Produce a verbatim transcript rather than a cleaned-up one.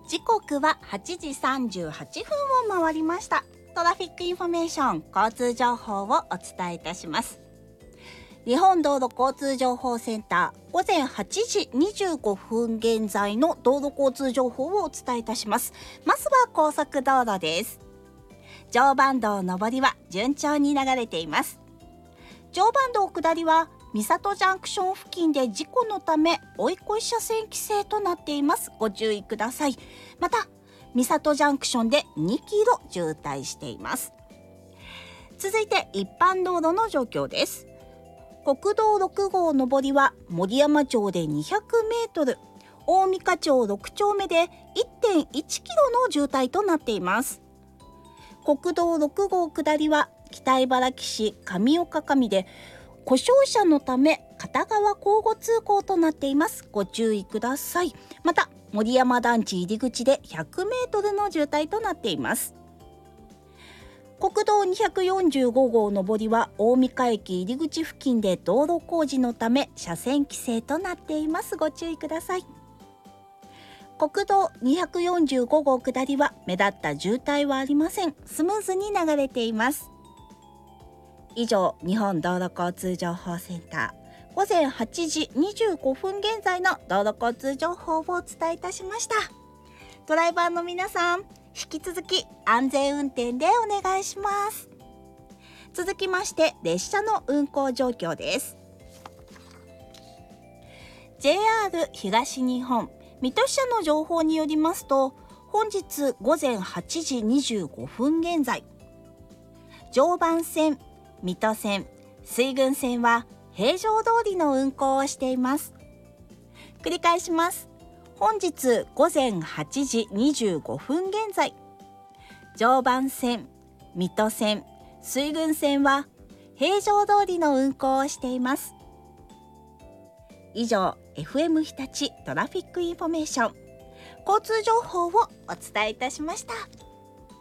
時刻ははちじさんじゅうはっぷんを回りました。トラフィックインフォメーション、交通情報をお伝えいたします。日本道路交通情報センター、午前はちじにじゅうごふん現在の道路交通情報をお伝えいたします。まずは高速道路です。常磐道上りは順調に流れています。常磐道下りは三郷ジャンクション付近で事故のため追い越し車線規制となっています。ご注意ください。また三郷ジャンクションでにキロ渋滞しています。続いて一般道路の状況です。国道ろく号上りは森山町でにひゃくメートル、大三課町ろく丁目で いってんいちキロの渋滞となっています。国道ろく号下りは北茨城市上岡上で故障車のため片側交互通行となっています。ご注意ください。また森山団地入り口でひゃくメートルの渋滞となっています。国道にひゃくよんじゅうご号上りは大三課駅入り口付近で道路工事のため車線規制となっています。ご注意ください。国道にひゃくよんじゅうご号下りは目立った渋滞はありません。スムーズに流れています。以上、日本道路交通情報センター、午前はちじにじゅうごふん現在の道路交通情報をお伝えいたしました。ドライバーの皆さん、引き続き安全運転でお願いします。続きまして列車の運行状況です。 ジェイアール 東日本水戸支社の情報によりますと、本日午前はちじにじゅうごふん現在、常磐線、水戸線、水郡線は平常通りの運行をしています。繰り返します。本日午前はちじにじゅうごふん現在、常磐線、水戸線、水郡線は平常通りの運行をしています。以上、エフエム 日立トラフィックインフォメーション、交通情報をお伝えいたしました。